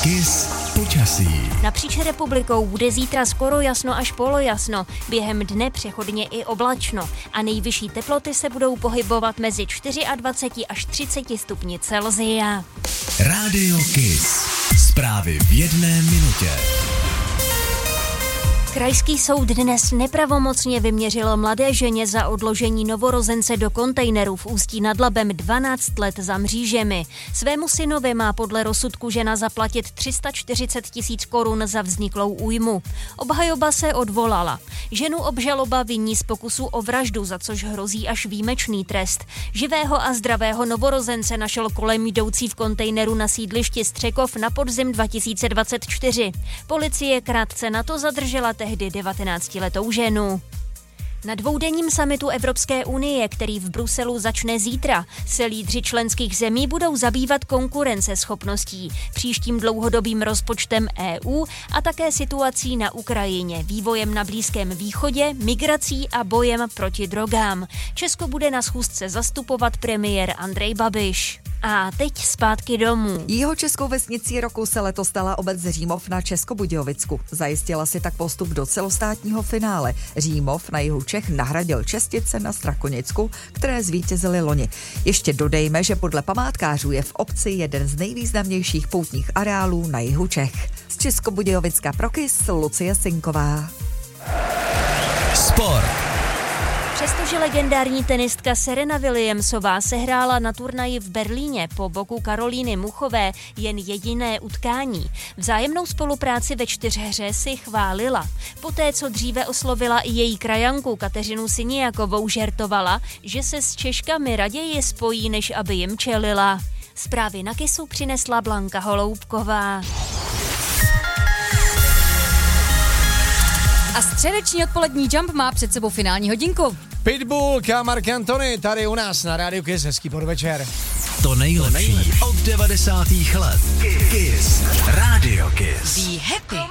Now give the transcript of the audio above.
Kiss počasí. Napříč republikou bude zítra skoro jasno až polojasno, během dne přechodně i oblačno a nejvyšší teploty se budou pohybovat mezi 24 až 30 stupni Celsia. Rádio Kiss. Zprávy v 1 minutě. Krajský soud dnes nepravomocně vyměřil mladé ženě za odložení novorozence do kontejneru v Ústí nad Labem 12 let za mřížemi. Svému synovi má podle rozsudku žena zaplatit 340 000 korun za vzniklou újmu. Obhajoba se odvolala. Ženu obžaloba viní z pokusu o vraždu, za což hrozí až výjimečný trest. Živého a zdravého novorozence našel kolem jdoucí v kontejneru na sídlišti Střekov na podzim 2024. Policie krátce na to zadržela tehdy 19letou ženu. Na dvoudenním summitu Evropské unie, který v Bruselu začne zítra, se lídři členských zemí budou zabývat konkurenceschopností, příštím dlouhodobým rozpočtem EU a také situací na Ukrajině, vývojem na Blízkém východě, migrací a bojem proti drogám. Česko bude na schůzce zastupovat premiér Andrej Babiš. A teď zpátky domů. Jihočeskou vesnicí roku se letos stala obec Římov na Českobudějovicku. Zajistila si tak postup do celostátního finále. Římov na jihu Čech nahradil Čestice na Strakonicku, které zvítězily loni. Ještě dodejme, že podle památkářů je v obci jeden z nejvýznamnějších poutních areálů na jihu Čech. Z Českobudějovicka pro Kiss Lucie Sinková. Sport. Přestože legendární tenistka Serena Williamsová sehrála na turnaji v Berlíně po boku Karolíny Muchové jen jediné utkání, vzájemnou spolupráci ve čtyřhře si chválila. Poté, co dříve oslovila i její krajanku Kateřinu Siniakovou, žertovala, že se s Češkami raději spojí, než aby jim čelila. Zprávy na Kissu přinesla Blanka Holoubková. A středeční odpolední Jump má před sebou finální hodinku. Pitbull, Marc Anthony, tady u nás na Rádiu Kiss, hezký podvečer. To nejlepší od 90. let. Kiss. Rádio Kiss. Be happy.